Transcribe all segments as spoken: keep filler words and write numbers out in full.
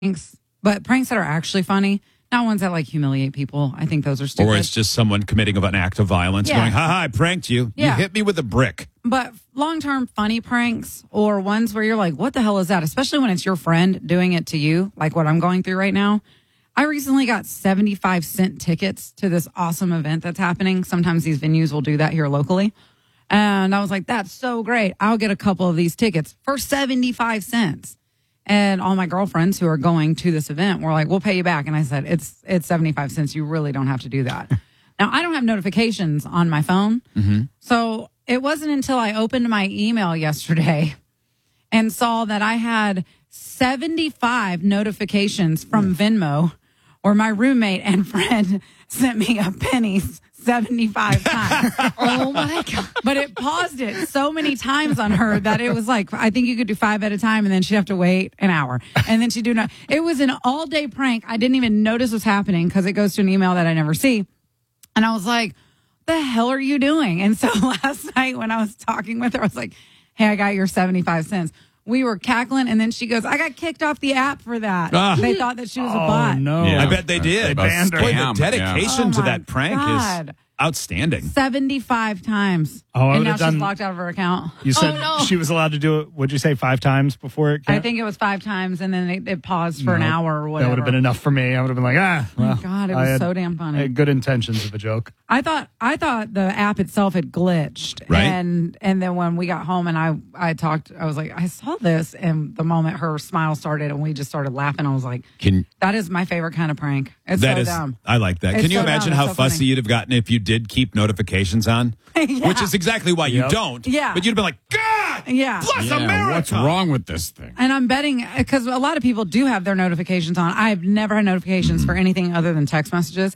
pranks, but pranks that are actually funny, not ones that like humiliate people. I think those are stupid. Or it's just someone committing an act of violence, Yeah. going, "Ha ha! I pranked you. Yeah. You hit me with a brick." But long-term funny pranks or ones where you're like, what the hell is that? Especially when it's your friend doing it to you, like what I'm going through right now. I recently got seventy-five cent tickets to this awesome event that's happening. Sometimes these venues will do that here locally. And I was like, that's so great. I'll get a couple of these tickets for seventy-five cents. And all my girlfriends who are going to this event were like, we'll pay you back. And I said, it's it's seventy-five cents. You really don't have to do that. Now, I don't have notifications on my phone. Mm-hmm. So it wasn't until I opened my email yesterday and saw that I had seventy-five notifications from Venmo, or my roommate and friend sent me a pennies seventy-five times. Oh my God. But it paused it so many times on her that it was like, I think you could do five at a time and then she'd have to wait an hour. And then she'd do no. It was an all day prank. I didn't even notice was happening because it goes to an email that I never see. And I was like, the hell are you doing? And so last night when I was talking with her, I was like, hey, I got your seventy-five cents. We were cackling, and then she goes, I got kicked off the app for that. Ah. They thought that she was a Oh, bot. no. I bet they did. They banned her. Boy, the Scam, dedication yeah. to Oh, my that prank God. is outstanding. seventy-five times. Oh, I and now would've she's done- locked out of her account. You said Oh, no. she was allowed to do it, what'd you say, five times before it came? I think it was five times, and then it, it paused for an No, hour or whatever. That would have been enough for me. I would have been like, ah, well. God, it I was had- so damn funny. I had good intentions of a joke. I thought I thought the app itself had glitched, Right. And and then when we got home and I I talked, I was like, I saw this, and the moment her smile started and we just started laughing, I was like, Can that is my favorite kind of prank. It's that so is? dumb. I like that. It's Can you so imagine dumb. how It's so fussy funny. you'd have gotten if you did keep notifications on? Yeah. Which is exactly why you Yep. don't. Yeah. But you'd have been like, God, Yeah. bless Yeah, America. what's wrong with this thing? And I'm betting because a lot of people do have their notifications on. I've never had notifications for anything other than text messages.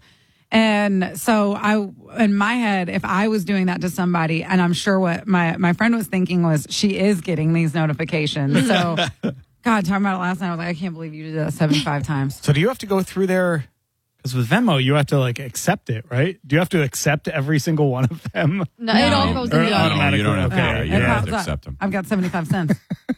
And so I, in my head, if I was doing that to somebody, and I'm sure what my, my friend was thinking was she is getting these notifications. So, God, talking about it last night, I was like, I can't believe you did that seventy-five times. So do you have to go through there? Because with Venmo, you have to like accept it, right? Do you have to accept every single one of them? No, it all No. goes Or in the No, automatically? you don't have to. Okay, Yeah, you It don't have pops to up. accept them. I've got seventy-five cents.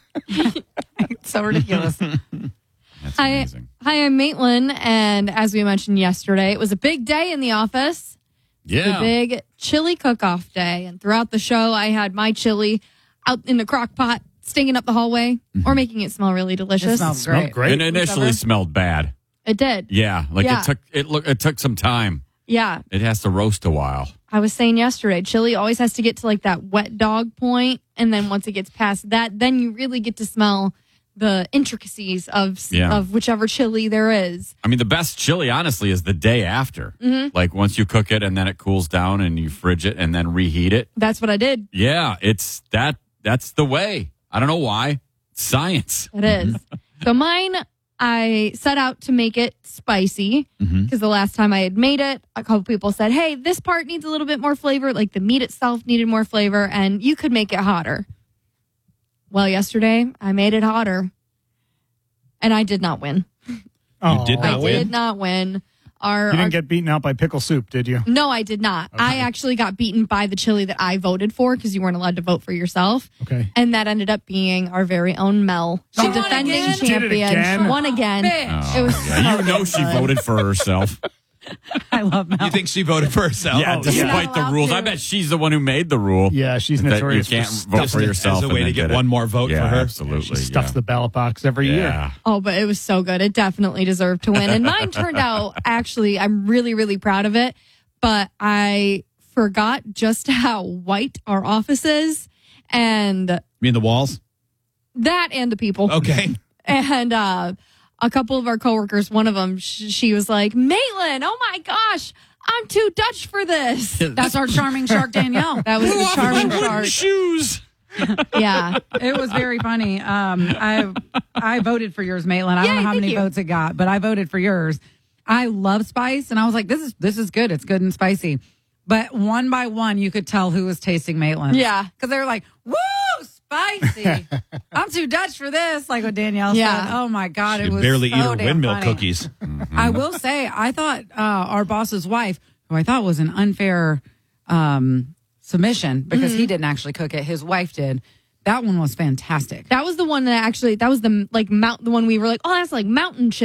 It's so ridiculous. That's Hi, amazing. hi, I'm Maitland, and as we mentioned yesterday, it was a big day in the office. The Yeah. big chili cook-off day, and throughout the show, I had my chili out in the crock pot, stinging up the hallway, or making it smell really delicious. It smells Smelled great. great. It initially Whichever. smelled bad. It did. Yeah, like Yeah. it took it look it took some time. Yeah, It has to roast a while. I was saying yesterday, chili always has to get to like that wet dog point, and then once it gets past that, then you really get to smell the intricacies of Yeah. of whichever chili there is. I mean, the best chili, honestly, is the day after. Like once you cook it and then it cools down and you fridge it and then reheat it. That's what I did. Yeah, it's that. That's the way. I don't know why. Science. It is. So mine, I set out to make it spicy because the last time I had made it, a couple people said, hey, this part needs a little bit more flavor. Like the meat itself needed more flavor and you could make it hotter. Well, yesterday I made it hotter and I did not win. Oh, did I not win? did not win. Our, You didn't our- get beaten out by pickle soup, did you? no, I did not. I actually got beaten by the chili that I voted for because you weren't allowed to vote for yourself. Okay. And that ended up being our very own Mel. She The won defending again? She did it champion. again? She won again. Bitch. It was Yeah, so you know she good. voted for herself. I love Mel. You think she voted for herself? Yeah, Oh, despite You're not the allowed rules. to. I bet she's the one who made the rule. Yeah, she's that you notorious can't for vote for stuffing- yourself. as a and way then to get it. one more vote yeah, for her. Absolutely. She stuffs yeah. the ballot box every year. Yeah. Oh, but it was so good. It definitely deserved to win. And mine turned out, actually, I'm really, really proud of it. But I forgot just how white our office is. And You mean the walls? that and the people. Okay. And uh, a couple of our coworkers, one of them, sh- she was like, Maitland, oh my gosh, I'm too Dutch for this. That's our charming shark, Danielle. That was the charming shark. Shoes. Yeah. It was very funny. Um, I I voted for yours, Maitland. I don't Yay, know how thank many you. votes it got, but I voted for yours. I love spice, and I was like, "This is this is good. It's good and spicy." But one by one, you could tell who was tasting Maitland. Yeah. because they were like, "Woo, spicy! I'm too Dutch for this." Like what Danielle Yeah. said. Oh my god, She it was barely so eat her damn windmill funny. cookies. I will say, I thought uh, our boss's wife, who I thought was an unfair um, submission because he didn't actually cook it, his wife did. That one was fantastic. That was the one that actually, that was the like mount, the one we were like, oh, that's like mountain chili.